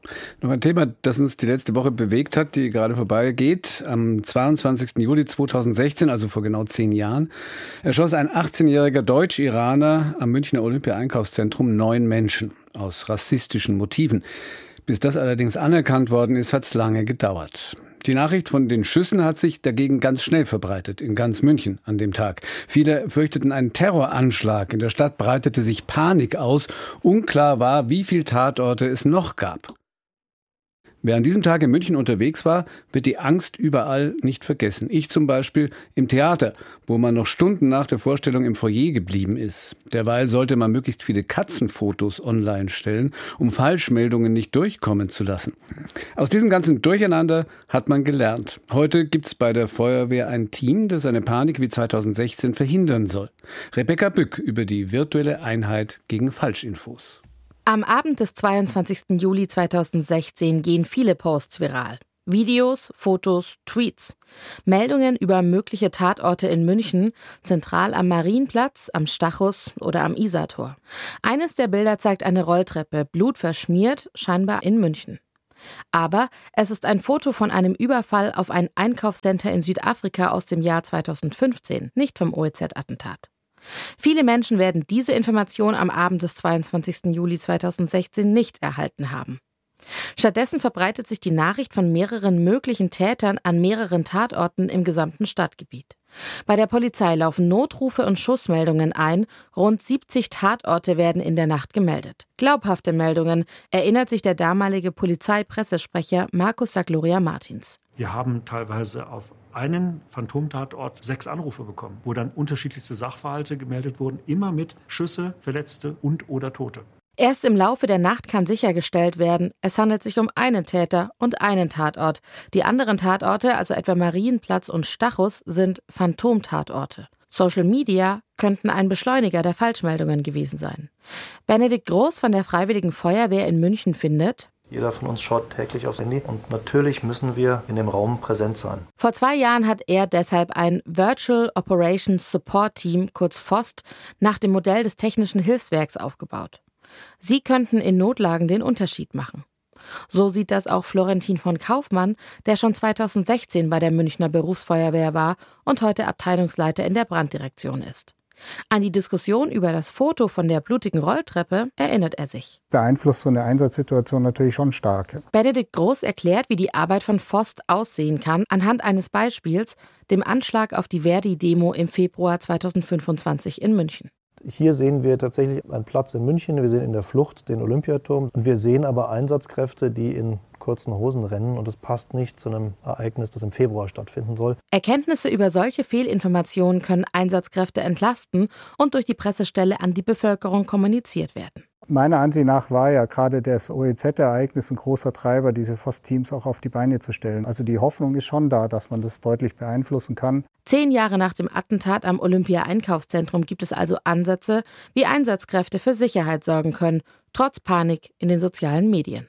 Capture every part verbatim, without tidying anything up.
Noch ein Thema, das uns die letzte Woche bewegt hat, die gerade vorbeigeht. Am zweiundzwanzigsten Juli zweitausendsechzehn, also vor genau zehn Jahren, erschoss ein achtzehnjähriger Deutsch-Iraner am Münchner Olympia-Einkaufszentrum neun Menschen aus rassistischen Motiven. Bis das allerdings anerkannt worden ist, hat es lange gedauert. Die Nachricht von den Schüssen hat sich dagegen ganz schnell verbreitet, in ganz München an dem Tag. Viele fürchteten einen Terroranschlag. In der Stadt breitete sich Panik aus. Unklar war, wie viele Tatorte es noch gab. Wer an diesem Tag in München unterwegs war, wird die Angst überall nicht vergessen. Ich zum Beispiel im Theater, wo man noch Stunden nach der Vorstellung im Foyer geblieben ist. Derweil sollte man möglichst viele Katzenfotos online stellen, um Falschmeldungen nicht durchkommen zu lassen. Aus diesem ganzen Durcheinander hat man gelernt. Heute gibt's bei der Feuerwehr ein Team, das eine Panik wie zweitausendsechzehn verhindern soll. Rebecca Bück über die virtuelle Einheit gegen Falschinfos. Am Abend des zweiundzwanzigsten Juli zweitausendsechzehn gehen viele Posts viral. Videos, Fotos, Tweets. Meldungen über mögliche Tatorte in München, zentral am Marienplatz, am Stachus oder am Isartor. Eines der Bilder zeigt eine Rolltreppe, blutverschmiert, scheinbar in München. Aber es ist ein Foto von einem Überfall auf ein Einkaufscenter in Südafrika aus dem Jahr zweitausendfünfzehn, nicht vom O E Z-Attentat. Viele Menschen werden diese Information am Abend des zweiundzwanzigsten Juli zweitausendsechzehn nicht erhalten haben. Stattdessen verbreitet sich die Nachricht von mehreren möglichen Tätern an mehreren Tatorten im gesamten Stadtgebiet. Bei der Polizei laufen Notrufe und Schussmeldungen ein. Rund siebzig Tatorte werden in der Nacht gemeldet. Glaubhafte Meldungen, erinnert sich der damalige Polizeipressesprecher Markus Sagloria Martins. Wir haben teilweise auf einen Phantomtatort sechs Anrufe bekommen, wo dann unterschiedlichste Sachverhalte gemeldet wurden, immer mit Schüsse, Verletzte und oder Tote. Erst im Laufe der Nacht kann sichergestellt werden, es handelt sich um einen Täter und einen Tatort. Die anderen Tatorte, also etwa Marienplatz und Stachus, sind Phantomtatorte. Social Media könnten ein Beschleuniger der Falschmeldungen gewesen sein. Benedikt Groß von der Freiwilligen Feuerwehr in München findet: Jeder von uns schaut täglich aufs Handy und natürlich müssen wir in dem Raum präsent sein. Vor zwei Jahren hat er deshalb ein Virtual Operations Support Team, kurz V O S T, nach dem Modell des Technischen Hilfswerks aufgebaut. Sie könnten in Notlagen den Unterschied machen. So sieht das auch Florentin von Kaufmann, der schon zweitausendsechzehn bei der Münchner Berufsfeuerwehr war und heute Abteilungsleiter in der Branddirektion ist. An die Diskussion über das Foto von der blutigen Rolltreppe erinnert er sich. Beeinflusst so eine Einsatzsituation natürlich schon stark. Benedikt Groß erklärt, wie die Arbeit von V O S T aussehen kann, anhand eines Beispiels, dem Anschlag auf die Verdi-Demo im Februar zweitausendfünfundzwanzig in München. Hier sehen wir tatsächlich einen Platz in München, wir sehen in der Flucht den Olympiaturm und wir sehen aber Einsatzkräfte, die in kurzen Hosen rennen und das passt nicht zu einem Ereignis, das im Februar stattfinden soll. Erkenntnisse über solche Fehlinformationen können Einsatzkräfte entlasten und durch die Pressestelle an die Bevölkerung kommuniziert werden. Meiner Ansicht nach war ja gerade das O E Z-Ereignis ein großer Treiber, diese V O S T-Teams auch auf die Beine zu stellen. Also die Hoffnung ist schon da, dass man das deutlich beeinflussen kann. Zehn Jahre nach dem Attentat am Olympia-Einkaufszentrum gibt es also Ansätze, wie Einsatzkräfte für Sicherheit sorgen können, trotz Panik in den sozialen Medien.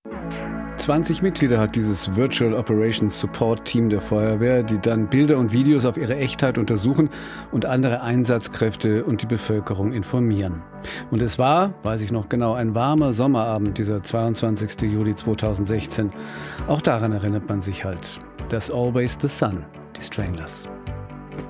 zwanzig Mitglieder hat dieses Virtual Operations Support Team der Feuerwehr, die dann Bilder und Videos auf ihre Echtheit untersuchen und andere Einsatzkräfte und die Bevölkerung informieren. Und es war, weiß ich noch genau, ein warmer Sommerabend, dieser zweiundzwanzigsten Juli zweitausendsechzehn. Auch daran erinnert man sich halt. There's Always the Sun, die Stranglers.